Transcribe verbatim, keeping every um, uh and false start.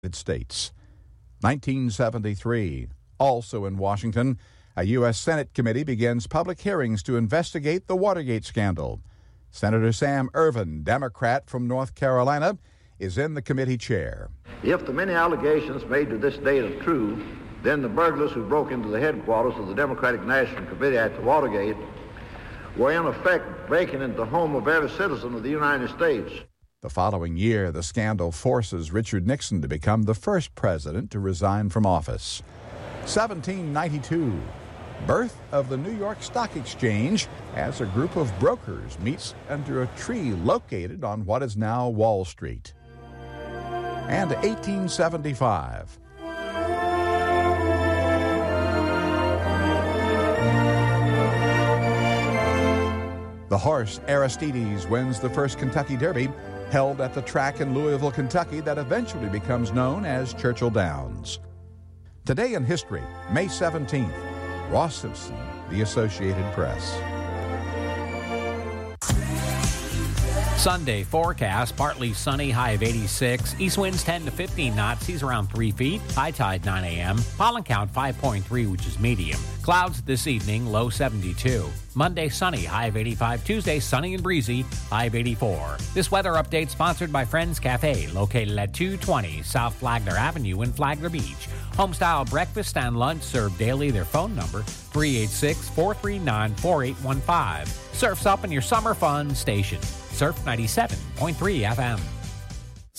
United States. nineteen seventy-three, also in Washington, a U S Senate committee begins public hearings to investigate the Watergate scandal. Senator Sam Ervin, Democrat from North Carolina, is in the committee chair. If the many allegations made to this date are true, then the burglars who broke into the headquarters of the Democratic National Committee at the Watergate were in effect breaking into the home of every citizen of the United States. The following year, the scandal forces Richard Nixon to become the first president to resign from office. seventeen ninety-two, birth of the New York Stock Exchange as a group of brokers meets under a tree located on what is now Wall Street. And eighteen seventy-five. The horse Aristides wins the first Kentucky Derby, held at the track in Louisville, Kentucky, that eventually becomes known as Churchill Downs. Today in history, May seventeenth, Ross Simpson, The Associated Press. Sunday forecast, partly sunny, high of eighty-six. East winds ten to fifteen knots, seas around three feet. High tide nine a.m. Pollen count five point three, which is medium. Clouds this evening, low seventy-two. Monday sunny, high of eighty-five. Tuesday sunny and breezy, high of eighty-four. This weather update sponsored by Friends Cafe, located at two twenty South Flagler Avenue in Flagler Beach. Homestyle breakfast and lunch served daily. Their phone number, three eight six, four three nine, four eight one five. Surf's up in your summer fun station. Surf ninety-seven point three F M.